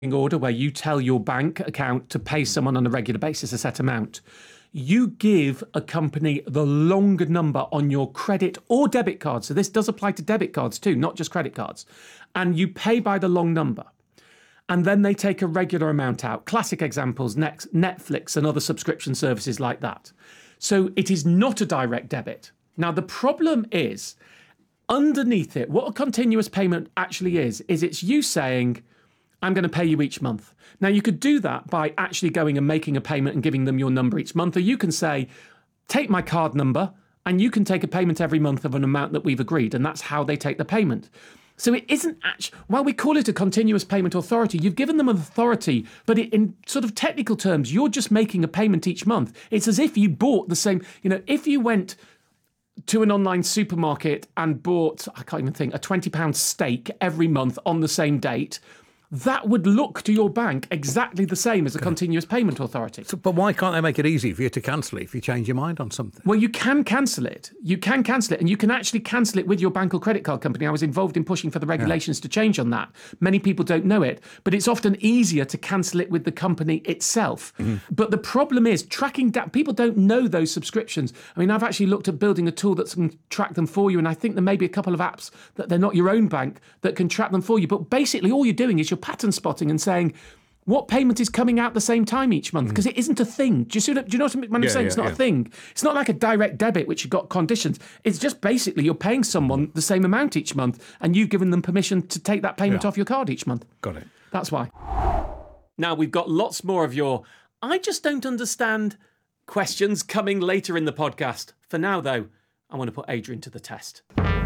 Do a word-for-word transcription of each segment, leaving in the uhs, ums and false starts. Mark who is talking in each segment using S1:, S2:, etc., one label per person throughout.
S1: order where you tell your bank account to pay someone on a regular basis a set amount. You give a company the longer number on your credit or debit card. So this does apply to debit cards too, not just credit cards. And you pay by the long number. And then they take a regular amount out. Classic examples, Netflix and other subscription services like that. So it is not a direct debit. Now, the problem is, underneath it, what a continuous payment actually is, is it's you saying, I'm going to pay you each month. Now, you could do that by actually going and making a payment and giving them your number each month. Or you can say, take my card number and you can take a payment every month of an amount that we've agreed. And that's how they take the payment. So it isn't actually, while we call it a continuous payment authority, you've given them an authority, but it, in sort of technical terms, you're just making a payment each month. It's as if you bought the same, you know, if you went to an online supermarket and bought, I can't even think, a twenty pound steak every month on the same date, that would look to your bank exactly the same as a continuous payment authority.
S2: So, but why can't they make it easy for you to cancel it if you change your mind on something?
S1: Well, you can cancel it. You can cancel it, and you can actually cancel it with your bank or credit card company. I was involved in pushing for the regulations yeah. to change on that. Many people don't know it, but it's often easier to cancel it with the company itself. Mm-hmm. But the problem is tracking down. People don't know those subscriptions. I mean, I've actually looked at building a tool that can track them for you, and I think there may be a couple of apps that they're not your own bank that can track them for you. But basically, all you're doing is you're pattern spotting and saying what payment is coming out the same time each month, because mm. it isn't a thing. Do you see what, do you know what I'm yeah, saying? Yeah, it's not yeah. a thing. It's not like a direct debit which you've got conditions. It's just basically you're paying someone the same amount each month and you've given them permission to take that payment yeah. off your card each month.
S2: Got it.
S1: That's why. Now we've got lots more of your I just don't understand questions coming later in the podcast. For now though, I want to put Adrian to the test.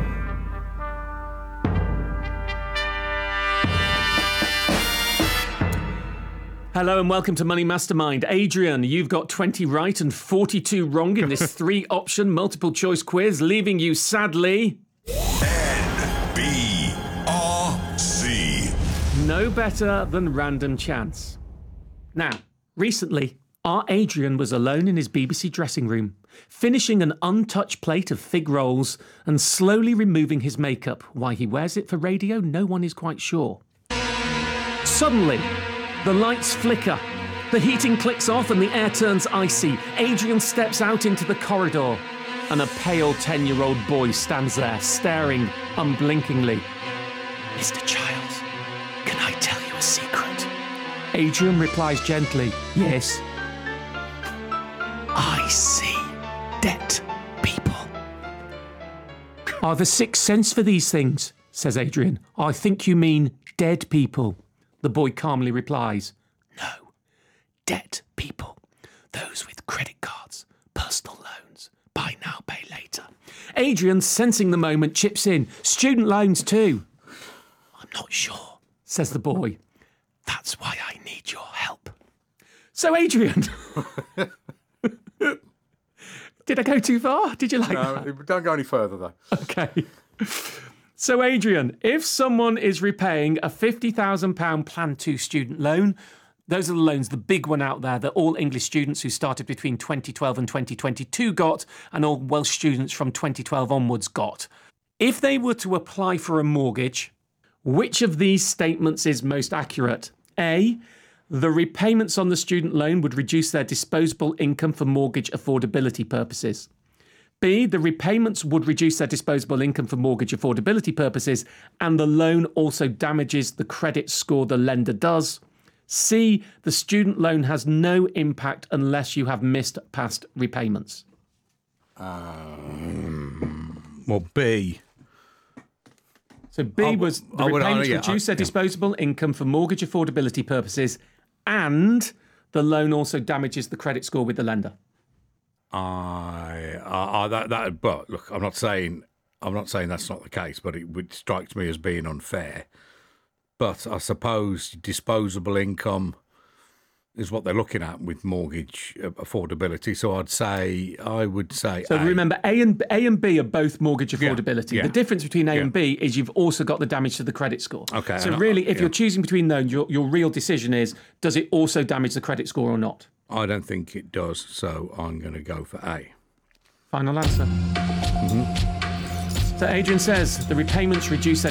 S1: Hello and welcome to Money Mastermind. Adrian, you've got twenty right and forty-two wrong in this three-option multiple choice quiz, leaving you sadly...
S3: N B R C.
S1: No better than random chance. Now, recently, our Adrian was alone in his B B C dressing room, finishing an untouched plate of fig rolls and slowly removing his makeup. Why he wears it for radio, no one is quite sure. Suddenly... the lights flicker, the heating clicks off and the air turns icy. Adrian steps out into the corridor and a pale ten-year-old boy stands there, staring unblinkingly. Mister Childs, can I tell you a secret? Adrian replies gently, yes. I see dead people. I've a sixth sense for these things, says Adrian. I think you mean dead people. The boy calmly replies, no, debt people, those with credit cards, personal loans, buy now, pay later. Adrian, sensing the moment, chips in, student loans too. I'm not sure, says the boy. That's why I need your help. So Adrian, did I go too far? Did you like
S2: no,
S1: that?
S2: Don't go any further though.
S1: Okay. So, Adrian, if someone is repaying a fifty thousand pounds Plan two student loan, those are the loans, the big one out there that all English students who started between twenty twelve and twenty twenty-two got, and all Welsh students from twenty twelve onwards got. If they were to apply for a mortgage, which of these statements is most accurate? A, the repayments on the student loan would reduce their disposable income for mortgage affordability purposes. B, the repayments would reduce their disposable income for mortgage affordability purposes, and the loan also damages the credit score the lender does. C, the student loan has no impact unless you have missed past repayments.
S2: Um, well, B.
S1: So B
S2: I,
S1: was the
S2: I would,
S1: repayments
S2: I, yeah,
S1: reduce
S2: I,
S1: their
S2: yeah.
S1: disposable income for mortgage affordability purposes, and the loan also damages the credit score with the lender.
S2: I, I, I that, that, but look, I'm not saying, I'm not saying that's not the case, but it, it strikes me as being unfair. But I suppose disposable income is what they're looking at with mortgage affordability. So I'd say, I would say.
S1: So A. remember, A and A and B are both mortgage affordability.
S2: Yeah, yeah.
S1: The difference between A
S2: yeah.
S1: and B is you've also got the damage to the credit score.
S2: Okay.
S1: So really, if yeah. you're choosing between those, your your real decision is: does it also damage the credit score or not?
S2: I don't think it does, so I'm going to go for A.
S1: Final answer.
S2: Mm-hmm.
S1: So Adrian says the repayments reduce their